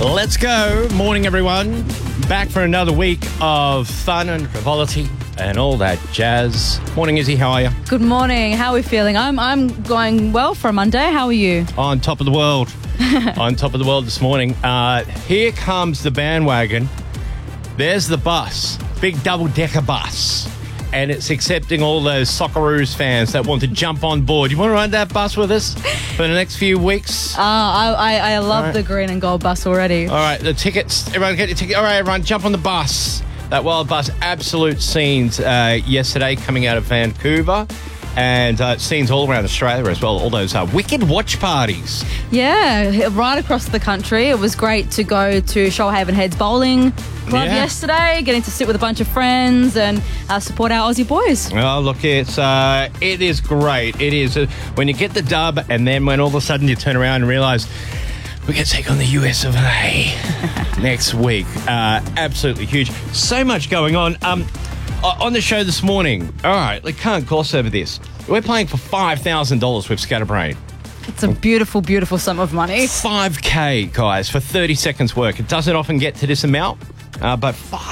Let's go. Morning, everyone. Back for another week of fun and frivolity and all that jazz. Morning, Izzy. How are you? Good morning. How are we feeling? I'm going well for a Monday. How are you? On top of the world. On top of the world this morning. Here comes the bandwagon. There's the bus. Big double-decker bus. And it's accepting all those Socceroos fans that want to jump on board. You want to ride that bus with us for the next few weeks? I love the green and gold bus already. All right, the tickets. Everyone get your ticket. All right, everyone, jump on the bus. That wild bus. Absolute scenes yesterday coming out of Vancouver. And scenes all around Australia as well. All those wicked watch parties. Yeah, right across the country. It was great to go to Shoalhaven Heads Bowling Club yesterday, getting to sit with a bunch of friends and support our Aussie boys. Oh, look, it is great. It is when you get the dub, and then when all of a sudden you turn around and realise we're going to take on the US of A next week. Absolutely huge. So much going on. On the show this morning, all right, we can't gloss over this. We're playing for $5,000 with Scatterbrain. It's a beautiful, beautiful sum of money. $5,000, guys, for 30 seconds work. It doesn't often get to this amount, but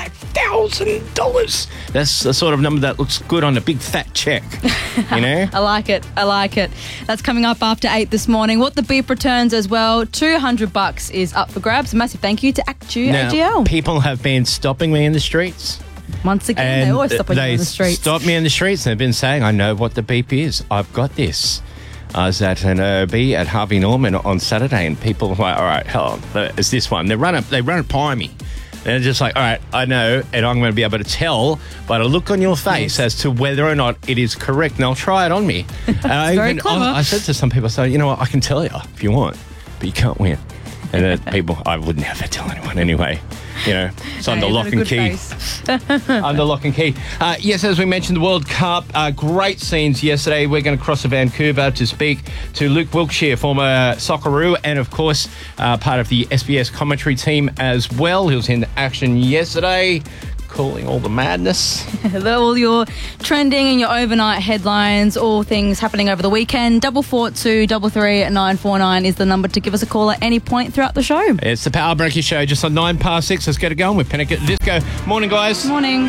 $5,000. That's the sort of number that looks good on a big fat check, you know? I like it. That's coming up after 8 this morning. What the Beep returns as well. $200 is up for grabs. A massive thank you to ActU AGL. People have been stopping me in the streets. Once again, they always stop you in the streets. They stop me in the streets and they've been saying, I know what the beep is. I've got this. I was at an OB at Harvey Norman on Saturday and people were like, all right, hold on, it's this one. They run it by me. They're just like, all right, I know, and I'm going to be able to tell by the look on your face as to whether or not it is correct, and I'll try it on me. And very clever. I said to some people, so you know what, I can tell you if you want, but you can't win. And then people, I would never tell anyone anyway. You know, it's under lock and key. Under lock and key. Yes, as we mentioned, the World Cup, great scenes yesterday. We're going to cross to Vancouver to speak to Luke Wilkshire, former Socceroo, and of course, part of the SBS commentary team as well. He was in action yesterday, calling all the madness. All your trending and your overnight headlines, all things happening over the weekend. 442 333 949 is the number to give us a call at any point throughout the show. It's the Power Breaker Show, just on 6:09. Let's get it going with Panic at the Disco. Morning, guys. Morning.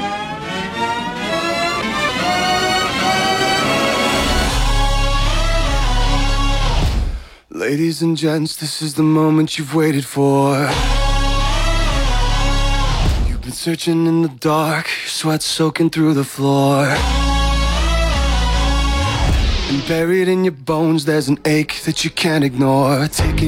Ladies and gents, this is the moment you've waited for. Been searching in the dark, sweat soaking through the floor. And buried in your bones, there's an ache that you can't ignore. Taking